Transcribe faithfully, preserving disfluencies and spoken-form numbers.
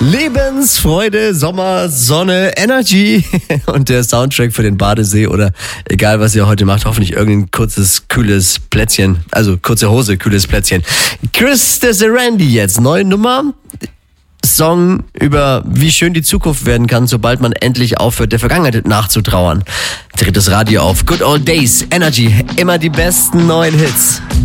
Lebensfreude, Sommer, Sonne, Energy und der Soundtrack für den Badesee oder egal, was ihr heute macht, hoffentlich irgendein kurzes, kühles Plätzchen, also kurze Hose, kühles Plätzchen. Chris Desirandi jetzt, neue Nummer, Song über wie schön die Zukunft werden kann, sobald man endlich aufhört, der Vergangenheit nachzutrauern. Drittes Radio auf Good Old Days, Energy, immer die besten neuen Hits.